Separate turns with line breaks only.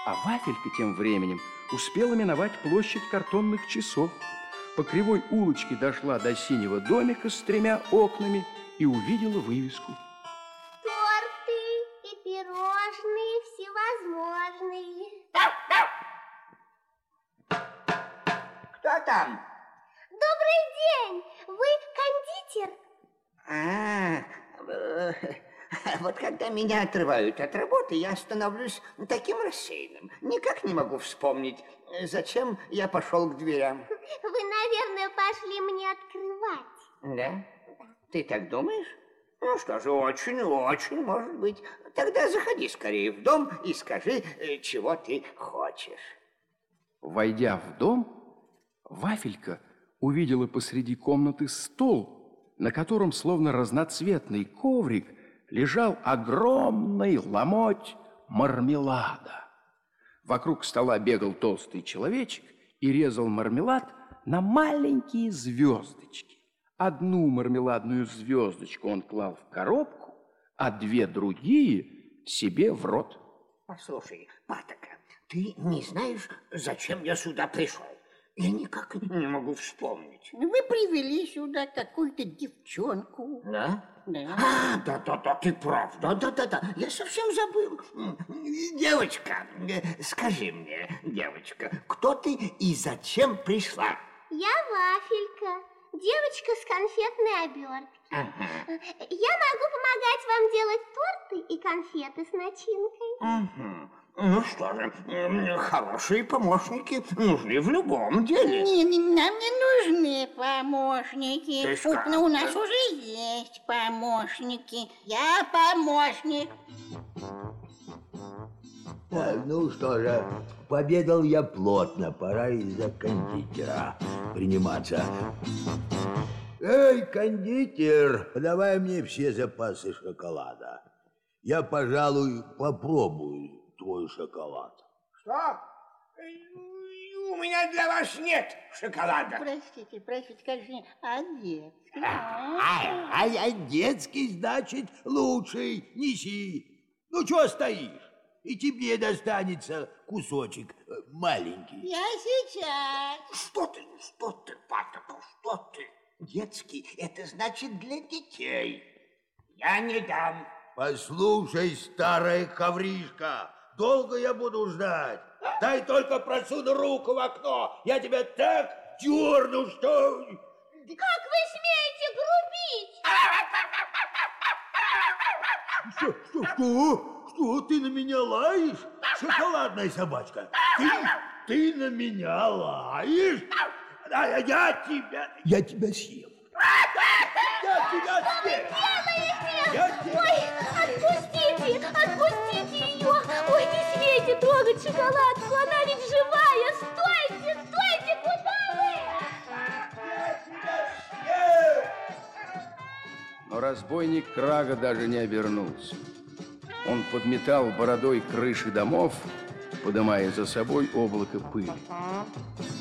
А Вафелька тем временем успела миновать площадь картонных часов. По кривой улочке дошла до синего домика с 3 окнами и увидела вывеску.
Торты и пирожные всевозможные.
Кто там?
Добрый день! Вы кондитер?
Вот когда меня отрывают от работы, я становлюсь таким рассеянным. Никак не могу вспомнить, зачем я пошел к дверям.
Вы, наверное, пошли мне открывать.
Да? Ты так думаешь? Ну что же, очень может быть. Тогда заходи скорее в дом и скажи, чего ты хочешь.
Войдя в дом, Вафелька увидела посреди комнаты стол, на котором, словно разноцветный коврик, лежал огромный ломоть мармелада. Вокруг стола бегал толстый человечек и резал мармелад на маленькие звездочки. Одну мармеладную звездочку он клал в коробку, а 2 другие себе в рот.
Послушай, Патока, ты не знаешь, зачем я сюда пришел? Я никак не могу вспомнить.
Вы привели сюда какую-то девчонку.
Да?
Да.
Да, ты прав. Да. Я совсем забыл. Девочка, скажи мне, девочка, кто ты и зачем пришла?
Я Вафелька, девочка с конфетной оберткой.
Ага.
Я могу помогать вам делать торты и конфеты с начинкой.
Угу. Ну что же, хорошие помощники нужны в любом деле.
Нам не нужны помощники. У нас уже есть помощники. Я помощник.
Ну что же, пообедал я плотно, пора и за кондитера приниматься. Эй, кондитер, подавай мне все запасы шоколада. Я, пожалуй, попробую твой шоколад.
Что? У меня для вас нет шоколада.
Простите, конечно, а детский?
А детский, значит, лучший. Неси. Ну, чего стоишь? И тебе достанется кусочек маленький.
Я сейчас.
Что ты, Патока, что ты? Детский, это значит для детей. Я не дам.
Послушай, старая ковришка, долго я буду ждать. Дай только просуну руку в окно, я тебя так дерну, что...
Как вы смеете грубить?
Что? Ты на меня лаешь? Шоколадная собачка, ты на меня лаешь? А я тебя съем. Я тебя съем.
Ой, отпустите ее. Ой, не смейте трогать шоколадку, она ведь живая. Стойте, куда вы?
Но разбойник Крага даже не обернулся. Он подметал бородой крыши домов, подымая за собой облако пыли.